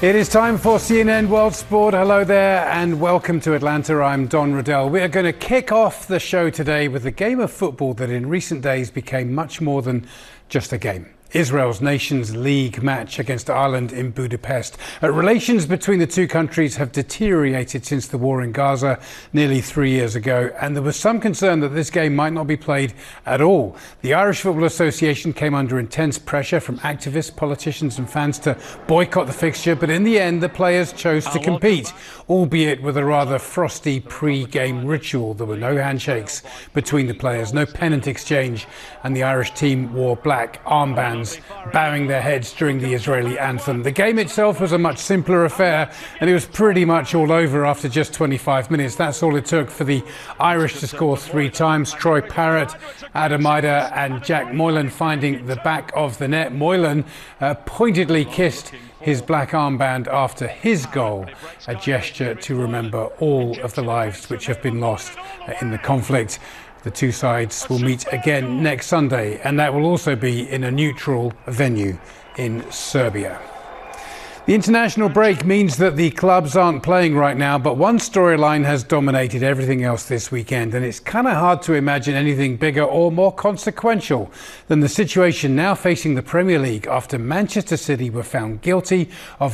It is time for CNN World Sport. Hello there and welcome to Atlanta. I'm Don Riddell. We are going to kick off the show today with a game of football that in recent days became much more than just a game. Israel's Nations League match against Ireland in Budapest. Relations between the two countries have deteriorated since the war in Gaza nearly 3 years ago, and there was some concern that this game might not be played at all. The Irish Football Association came under intense pressure from activists, politicians and fans to boycott the fixture, but in the end the players chose to compete, albeit with a rather frosty pre-game ritual. There were no handshakes between the players, no pennant exchange, and the Irish team wore black armbands, bowing their heads during the Israeli anthem. The game itself was a much simpler affair, and it was pretty much all over after just 25 minutes. That's all it took for the Irish to score 3 times. Troy Parrott, Adam Ida and Jack Moylan finding the back of the net. Moylan pointedly kissed his black armband after his goal, a gesture to remember all of the lives which have been lost in the conflict. The two sides will meet again next Sunday, and that will also be in a neutral venue in Serbia. The international break means that the clubs aren't playing right now, but one storyline has dominated everything else this weekend, and it's kind of hard to imagine anything bigger or more consequential than the situation now facing the Premier League after Manchester City were found guilty of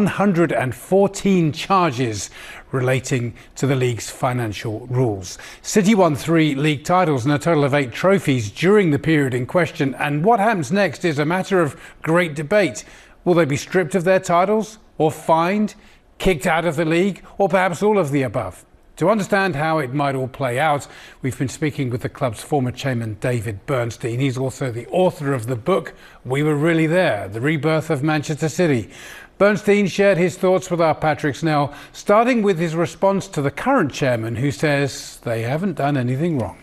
114 charges relating to the league's financial rules. City won 3 league titles and a total of 8 trophies during the period in question, and what happens next is a matter of great debate. Will they be stripped of their titles, or fined, kicked out of the league, or perhaps all of the above? To understand how it might all play out, we've been speaking with the club's former chairman, David Bernstein. He's also the author of the book, We Were Really There, The Rebirth of Manchester City. Bernstein shared his thoughts with our Patrick Snell, starting with his response to the current chairman, who says they haven't done anything wrong.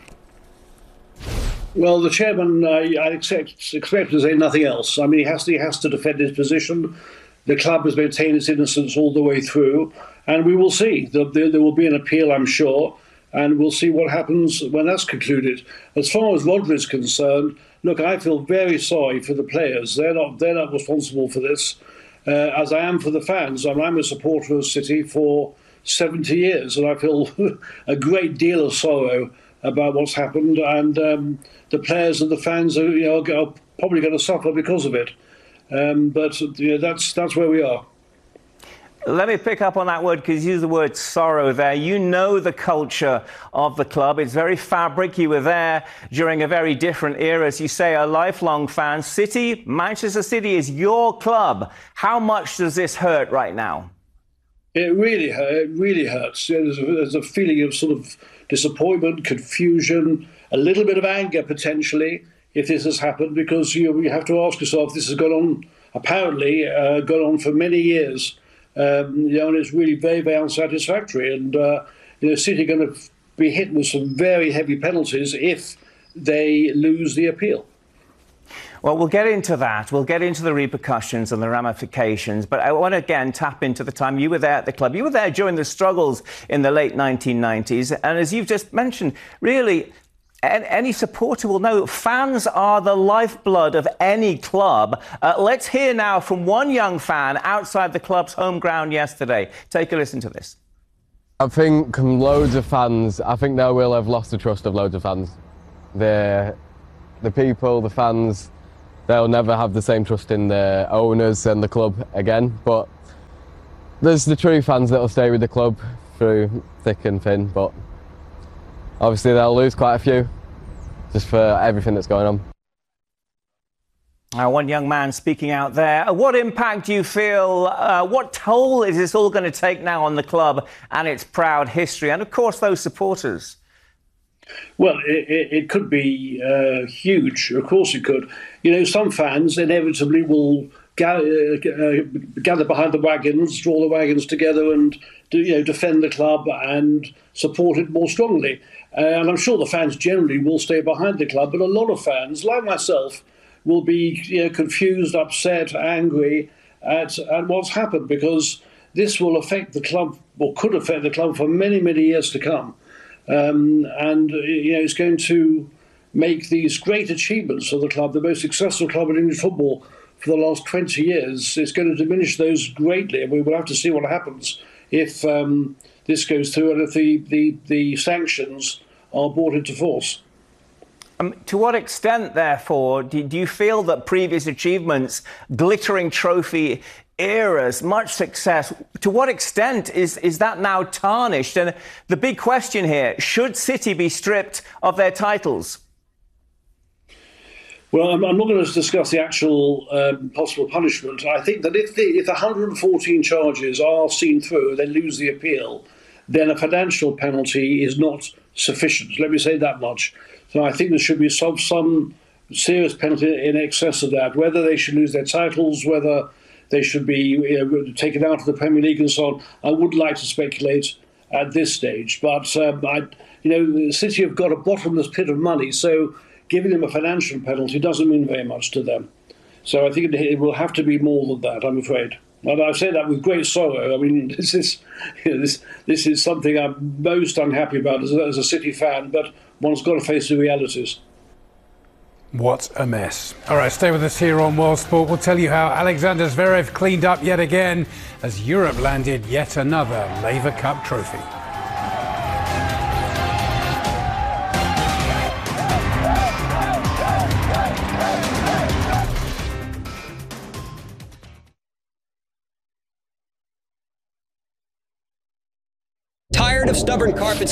Well, the chairman, I expect to say nothing else. I mean, he has to defend his position. The club has maintained its innocence all the way through, and we will see. There will be an appeal, I'm sure, and we'll see what happens when that's concluded. As far as Rodri is concerned, look, I feel very sorry for the players. They're not responsible for this, as I am for the fans. I mean, I'm a supporter of City for 70 years, and I feel a great deal of sorrow about what's happened, and the players and the fans are probably going to suffer because of it. But that's where we are. Let me pick up on that word, because you use the word sorrow there. You know the culture of the club. It's very fabric. You were there during a very different era. As you say, a lifelong fan. City, Manchester City is your club. How much does this hurt right now? It really hurts. There's a feeling of sort of disappointment, confusion, a little bit of anger potentially if this has happened, because you have to ask yourself, this has gone on, apparently gone on for many years, and it's really very, very unsatisfactory. And City are going to be hit with some very heavy penalties if they lose the appeal. Well, we'll get into that. We'll get into the repercussions and the ramifications. But I want to again tap into the time you were there at the club. You were there during the struggles in the late 1990s. And as you've just mentioned, really, any supporter will know fans are the lifeblood of any club. Let's hear now from one young fan outside the club's home ground yesterday. Take a listen to this. I think loads of fans, I think they will have lost the trust of loads of fans. The people, the fans, they'll never have the same trust in the owners and the club again. But there's the true fans that will stay with the club through thick and thin. But obviously they'll lose quite a few just for everything that's going on. One young man speaking out there. What impact do you feel, what toll is this all going to take now on the club and its proud history? And of course, those supporters. Well, it could be huge. Of course it could. Some fans inevitably will gather behind the wagons, draw the wagons together and defend the club and support it more strongly. And I'm sure the fans generally will stay behind the club, but a lot of fans, like myself, will be confused, upset, angry at what's happened, because this will affect the club, or could affect the club, for many, many years to come. It's going to make these great achievements of the club, the most successful club in English football, for the last 20 years, it's going to diminish those greatly. And we will have to see what happens if this goes through and if the sanctions are brought into force. To what extent, therefore, do you feel that previous achievements, glittering trophy eras, much success, to what extent is that now tarnished? And the big question here, should City be stripped of their titles? Well, I'm not going to discuss the actual possible punishment. I think that if the 114 charges are seen through, they lose the appeal, then a financial penalty is not sufficient. Let me say that much. So I think there should be some serious penalty in excess of that. Whether they should lose their titles, whether they should be taken out of the Premier League and so on, I would like to speculate at this stage. But the City have got a bottomless pit of money, so giving them a financial penalty doesn't mean very much to them. So I think it will have to be more than that, I'm afraid. And I say that with great sorrow. I mean, this is something I'm most unhappy about as a City fan, but one's got to face the realities. What a mess. All right, stay with us here on World Sport. We'll tell you how Alexander Zverev cleaned up yet again as Europe landed yet another Laver Cup trophy. Tired of stubborn carpet